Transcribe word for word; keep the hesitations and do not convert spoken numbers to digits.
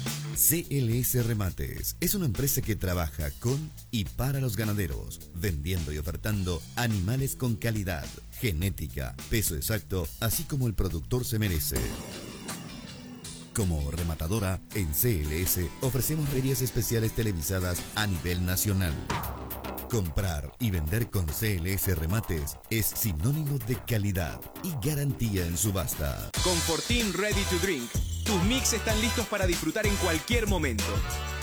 C L S Remates es una empresa que trabaja con y para los ganaderos, vendiendo y ofertando animales con calidad, genética, peso exacto, así como el productor se merece. Como rematadora, en C L S ofrecemos ferias especiales televisadas a nivel nacional. Comprar y vender con C L S Remates es sinónimo de calidad y garantía en subasta. Con Fortín Ready to Drink, tus mix están listos para disfrutar en cualquier momento.